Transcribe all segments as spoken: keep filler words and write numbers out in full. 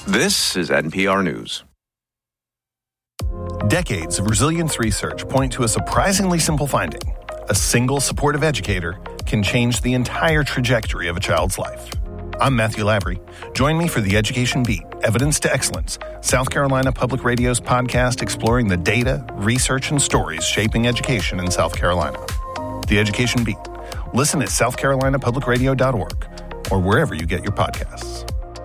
This is N P R News. Decades of resilience research point to a surprisingly simple finding. A single supportive educator can change the entire trajectory of a child's life. I'm Matthew Lavery. Join me for The Education Beat, Evidence to Excellence, South Carolina Public Radio's podcast exploring the data, research, and stories shaping education in South Carolina. The Education Beat. Listen at south carolina public radio dot org or wherever you get your podcasts.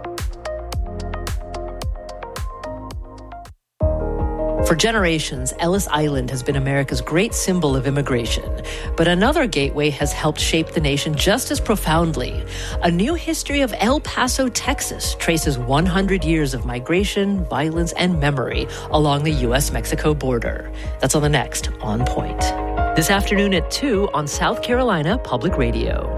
For generations, Ellis Island has been America's great symbol of immigration. But another gateway has helped shape the nation just as profoundly. A new history of El Paso, Texas, traces one hundred years of migration, violence, and memory along the U S Mexico border. That's on the next On Point. This afternoon at two on South Carolina Public Radio.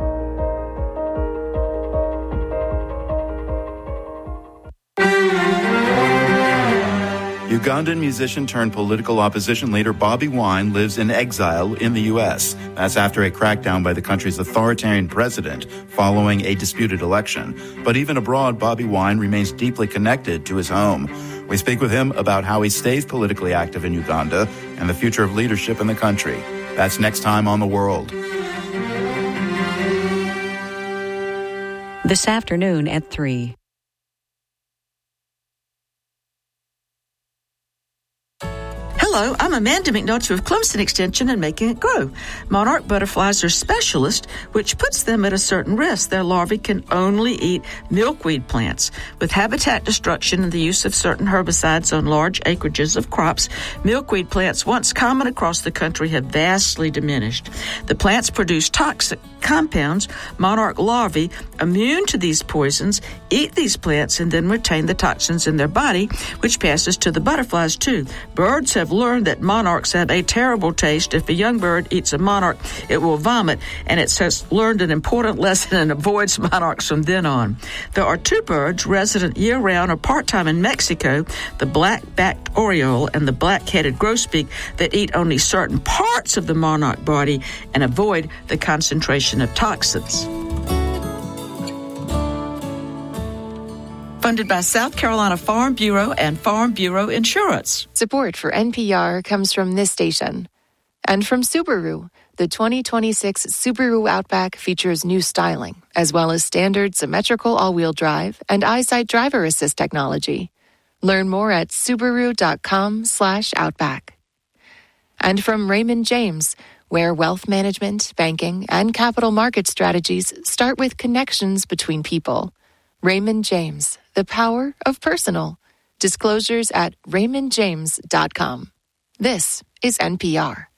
Ugandan musician turned political opposition leader Bobi Wine lives in exile in the U S. That's after a crackdown by the country's authoritarian president following a disputed election. But even abroad, Bobi Wine remains deeply connected to his home. We speak with him about how he stays politically active in Uganda and the future of leadership in the country. That's next time on The World. This afternoon at three. Hello, I'm Amanda McNulty with Clemson Extension and Making It Grow. Monarch butterflies are specialists, which puts them at a certain risk. Their larvae can only eat milkweed plants. With habitat destruction and the use of certain herbicides on large acreages of crops, milkweed plants, once common across the country, have vastly diminished. The plants produce toxic compounds. Monarch larvae, immune to these poisons, eat these plants and then retain the toxins in their body, which passes to the butterflies too. Birds have learned that monarchs have a terrible taste. If a young bird eats a monarch, it will vomit, and it has learned an important lesson and avoids monarchs from then on. There are two birds resident year-round or part-time in Mexico, the black-backed oriole and the black-headed grosbeak, that eat only certain parts of the monarch body and avoid the concentration of toxins. Funded by South Carolina Farm Bureau and Farm Bureau Insurance. Support for N P R comes from this station. And from Subaru, the twenty twenty-six Subaru Outback features new styling, as well as standard symmetrical all-wheel drive and EyeSight driver assist technology. Learn more at Subaru.com slash Outback. And from Raymond James, where wealth management, banking, and capital market strategies start with connections between people. Raymond James, the power of personal. Disclosures at raymond james dot com. This is N P R.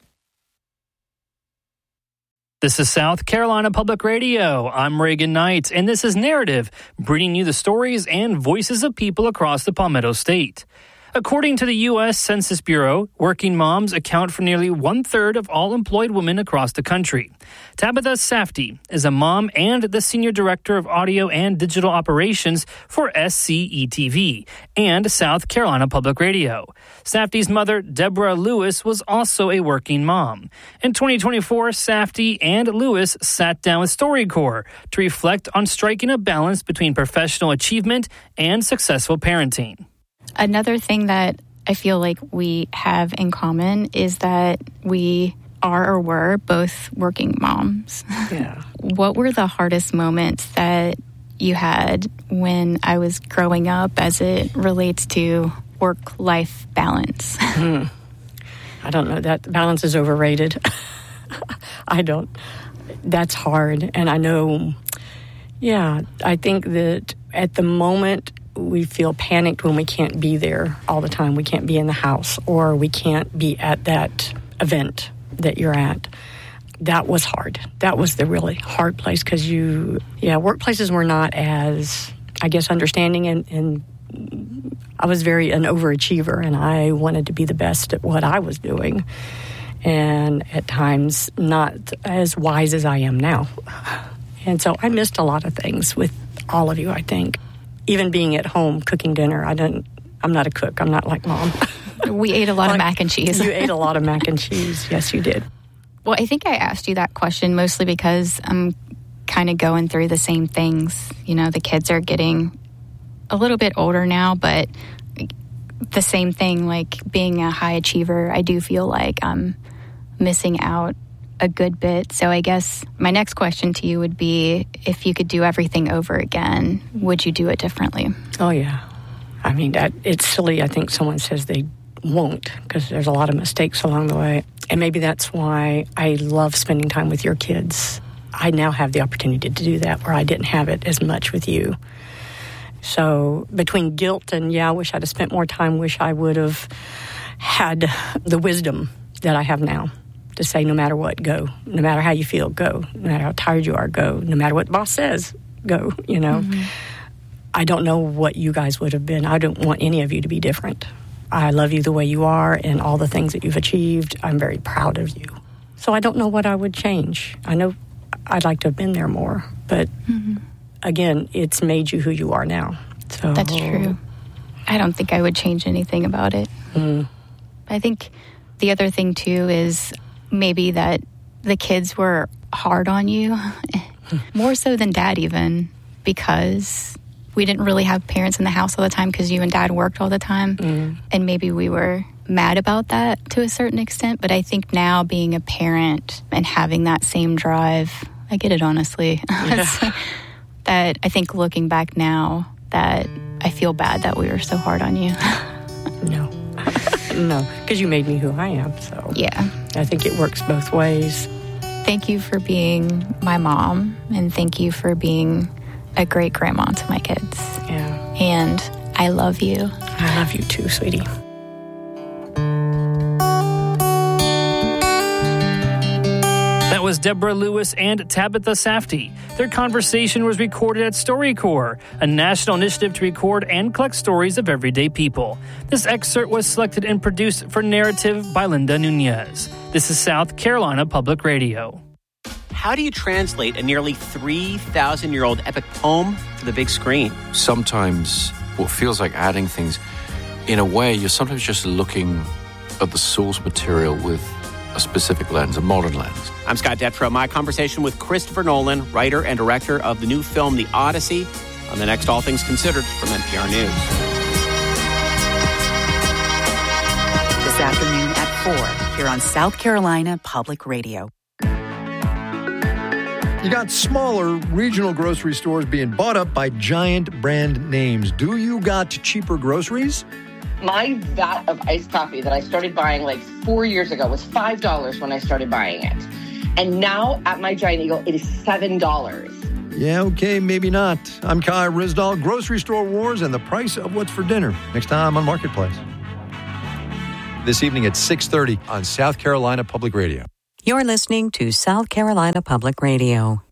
This is South Carolina Public Radio. I'm Reagan Knight, and this is Narrative, bringing you the stories and voices of people across the Palmetto State. According to the U S Census Bureau, working moms account for nearly one-third of all employed women across the country. Tabitha Safdie is a mom and the Senior Director of Audio and Digital Operations for S C E T V and South Carolina Public Radio. Safdie's mother, Deborah Lewis, was also a working mom. In twenty twenty-four, Safdie and Lewis sat down with StoryCorps to reflect on striking a balance between professional achievement and successful parenting. Another thing that I feel like we have in common is that we are or were both working moms. Yeah. What were the hardest moments that you had when I was growing up as it relates to work-life balance? Hmm. I don't know. That balance is overrated. I don't. That's hard. And I know, yeah, I think that at the moment, we feel panicked when we can't be there all the time. We can't be in the house, or we can't be at that event that you're at. That was hard. That was the really hard place because you, yeah, workplaces were not as, I guess, understanding, and, and I was very an overachiever, and I wanted to be the best at what I was doing, and at times not as wise as I am now. And so I missed a lot of things with all of you, I think. Even being at home cooking dinner, I didn't. I'm not a cook. I'm not like Mom. We ate a lot like, of mac and cheese. You ate a lot of mac and cheese. Yes, you did. Well, I think I asked you that question mostly because I'm kind of going through the same things. You know, the kids are getting a little bit older now, but the same thing, like being a high achiever, I do feel like I'm missing out a good bit. So I guess my next question to you would be, if you could do everything over again, would you do it differently? Oh, yeah. I mean, that, it's silly. I think someone says they won't, because there's a lot of mistakes along the way. And maybe that's why I love spending time with your kids. I now have the opportunity to do that where I didn't have it as much with you. So between guilt and, yeah, I wish I'd have spent more time, wish I would have had the wisdom that I have now to say, no matter what, go. No matter how you feel, go. No matter how tired you are, go. No matter what the boss says, go, you know. Mm-hmm. I don't know what you guys would have been. I don't want any of you to be different. I love you the way you are and all the things that you've achieved. I'm very proud of you. So I don't know what I would change. I know I'd like to have been there more, but mm-hmm. again, it's made you who you are now. So that's true. I don't think I would change anything about it. Mm. I think the other thing, too, is maybe that the kids were hard on you, more so than Dad even, because we didn't really have parents in the house all the time because you and Dad worked all the time. Mm. And maybe we were mad about that to a certain extent. But I think now being a parent and having that same drive, I get it, honestly. Yeah. That I think looking back now, that I feel bad that we were so hard on you. No. No, because you made me who I am, so. Yeah. I think it works both ways. Thank you for being my mom, and thank you for being a great grandma to my kids. Yeah. And I love you. I love you too, sweetie. That was Deborah Lewis and Tabitha Safdie. Their conversation was recorded at StoryCorps, a national initiative to record and collect stories of everyday people. This excerpt was selected and produced for Narrative by Linda Nunez. This is South Carolina Public Radio. How do you translate a nearly three thousand year old epic poem to the big screen? Sometimes what feels like adding things, in a way, you're sometimes just looking at the source material with a specific lens, a modern lens. I'm Scott Detrow. My conversation with Christopher Nolan, writer and director of the new film The Odyssey, on the next All Things Considered from N P R News. This afternoon at four, here on South Carolina Public Radio. You got smaller regional grocery stores being bought up by giant brand names. Do you got cheaper groceries? My vat of iced coffee that I started buying like four years ago was five dollars when I started buying it. And now at my Giant Eagle, it is seven dollars. Yeah, okay, maybe not. I'm Kai Risdahl. Grocery Store Wars and the price of what's for dinner. Next time on Marketplace. This evening at six thirty on South Carolina Public Radio. You're listening to South Carolina Public Radio.